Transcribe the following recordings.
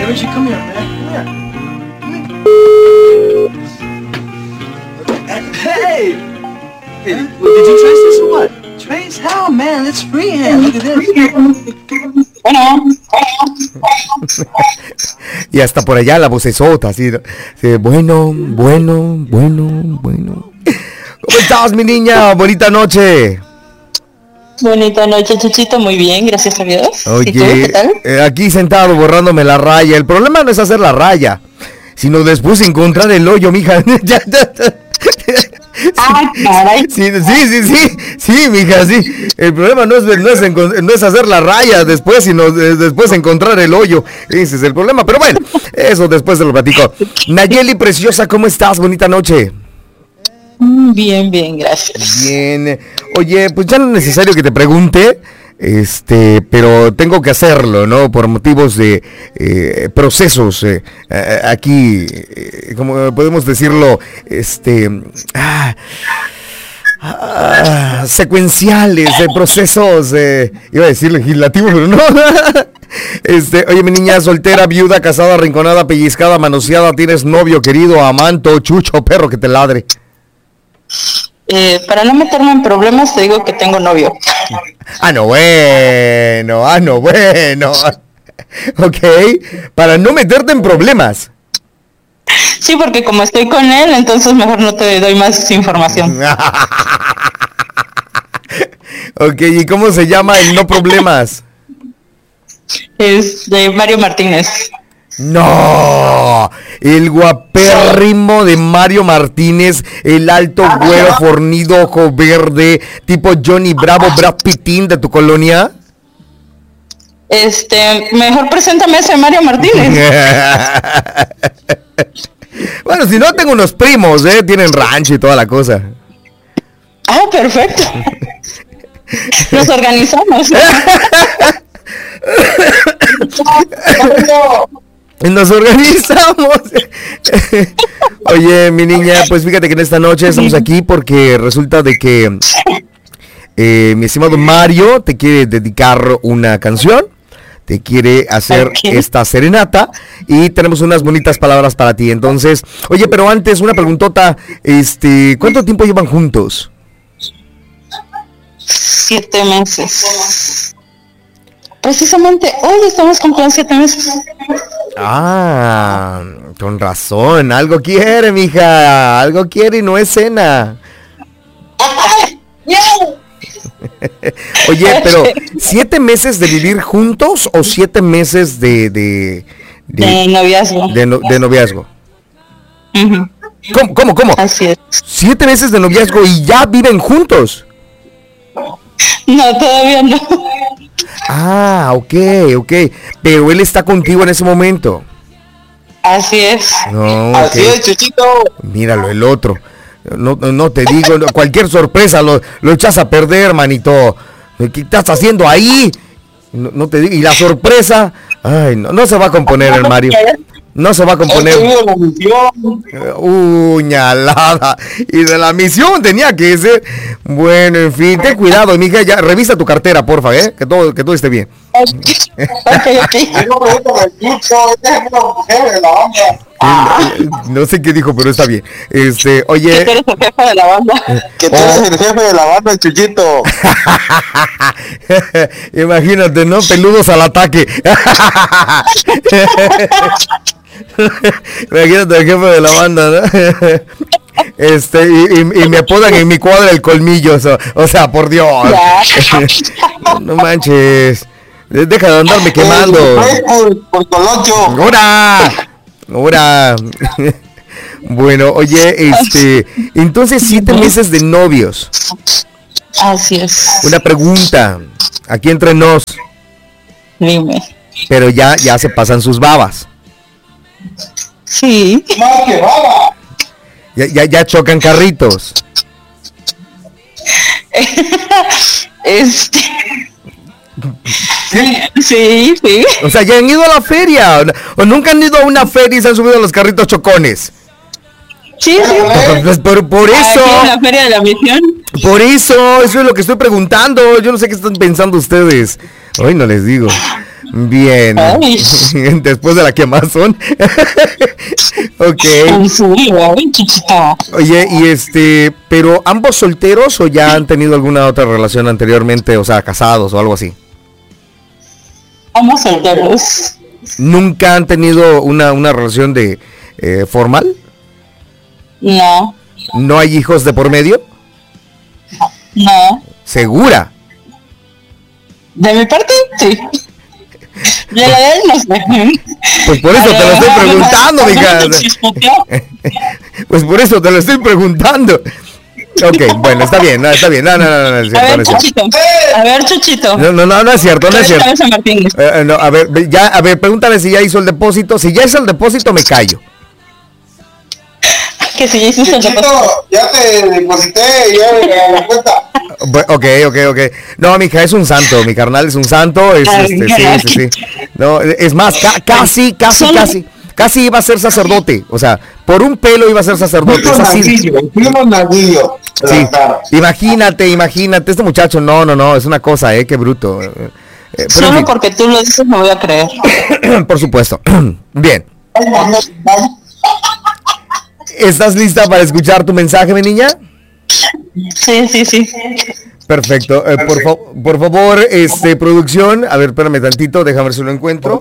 Richie, come here, man. Hey! Did you trace this or what? Trace? How, man? It's freehand. Look at this. Y hasta por allá la vocesota, así. Bueno. ¿Cómo estás, mi niña? Bonita noche. Bonita noche, Chuchito, muy bien, gracias a Dios. Oye, ¿y tú, qué tal? Aquí sentado borrándome la raya. El problema no es hacer la raya, sino después encontrar el hoyo, mija. Ah, caray. Sí, mija, sí. El problema no es hacer la raya después, sino después encontrar el hoyo. Ese es el problema, pero bueno, eso después te lo platico. Nayeli, preciosa, ¿cómo estás? Bonita noche. Bien, gracias. Bien. Oye, pues ya no es necesario que te pregunte, pero tengo que hacerlo, ¿no? Por motivos de procesos aquí, como podemos decirlo, secuenciales, de procesos, iba a decir legislativos, pero no. Oye, mi niña, soltera, viuda, casada, arrinconada, pellizcada, manoseada, ¿tienes novio, querido, amante, chucho, perro que te ladre? Para no meterme en problemas, te digo que tengo novio. No, bueno. Ok, para no meterte en problemas. Sí, porque como estoy con él, entonces mejor no te doy más información. Ok, ¿y cómo se llama el no problemas? Es de Mario Martínez. No, el guapérrimo de Mario Martínez, el alto, güero, fornido, ojo verde, tipo Johnny Bravo, Brad Pittín de tu colonia. Mejor preséntame a ese Mario Martínez. Bueno, si no, tengo unos primos, tienen rancho y toda la cosa. Ah, perfecto. Nos organizamos. Nos organizamos. Oye, mi niña, pues fíjate que en esta noche estamos aquí porque resulta de que mi estimado Mario te quiere dedicar una canción, te quiere hacer esta serenata y tenemos unas bonitas palabras para ti. Entonces, oye, pero antes una preguntota, ¿cuánto tiempo llevan juntos? 7 meses. Precisamente hoy estamos cumpliendo 7 meses. Ah, con razón, algo quiere, mija, algo quiere y no es cena. Oye, pero 7 meses de vivir juntos o 7 meses de noviazgo. De noviazgo. Uh-huh. ¿Cómo? Así es. 7 meses de noviazgo y ya viven juntos. No, todavía no. Ah, ok. Pero él está contigo en ese momento. Así es. No, okay. Así es, Chuchito. Míralo, el otro. No te digo, cualquier sorpresa lo echas a perder, manito. ¿Qué estás haciendo ahí? No te digo. Y la sorpresa, ay, no se va a componer el Mario. No se va a componer. Uñalada. Y de la misión tenía que ser. Bueno, en fin, ten cuidado, mija. Ya revisa tu cartera, porfa, que todo esté bien. No sé qué dijo, pero está bien. Oye. Que tú eres el jefe de la banda. Que tú eres el jefe de la banda, Chuchito. Imagínate, ¿no? Peludos al ataque. Imagínate el jefe de la banda, ¿no? Y me apodan en mi cuadra el colmillo, o sea, por Dios. No manches. Deja de andarme quemando. Por Colocho. ¡Hora! Bueno, oye, entonces 7 meses de novios. Así es. Una pregunta, aquí entre nos. Dime. Pero ya se pasan sus babas. Sí. Ya chocan carritos. Sí. O sea, ya han ido a la feria. O nunca han ido a una feria y se han subido a los carritos chocones. Sí. Pues por eso. Aquí en la Feria de la Misión. Por eso es lo que estoy preguntando. Yo no sé qué están pensando ustedes. Hoy no les digo. Bien. Ay. Después de la quemazón. Ok. Sí, ay, Chuchito. Oye, y pero ¿ambos solteros o ya han tenido alguna otra relación anteriormente? O sea, casados o algo así. Vamos solteros. ¿Nunca han tenido una relación de formal? No, ¿No hay hijos de por medio? no. ¿Segura? De mi parte, sí. De la de él, no sé. Pues por eso te lo estoy preguntando, mija. Pues por eso te lo estoy preguntando. Ok, bueno, está bien, no, está bien. No, es cierto, A ver, no es cierto. Chuchito. A ver, Chuchito. No es cierto, no es cierto. Cabeza Martínez. No, a ver, pregúntale si ya hizo el depósito. Si ya hizo el depósito, me callo. Que si ya hiciste el depósito. Chuchito, ya te deposité, ya la cuenta. Ok. No, mija, es un santo, mi carnal es un santo. Sí. No, es más, casi iba a ser sacerdote. O sea, por un pelo iba a ser sacerdote. Es así. Primo Naguillo. Sí, imagínate, este muchacho, no, es una cosa, qué bruto. Pero Solo en fin, porque tú lo dices me voy a creer. por supuesto. Bien, ¿estás lista para escuchar tu mensaje, mi niña? Sí. Perfecto. Por favor, producción, a ver, espérame tantito, déjame ver si lo encuentro.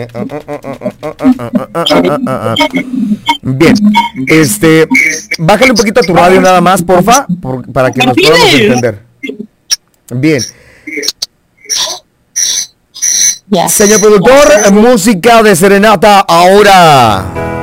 Bien, bájale un poquito a tu radio nada más, porfa, para que nos podamos entender. Bien. Ya. Señor productor, música de serenata ahora.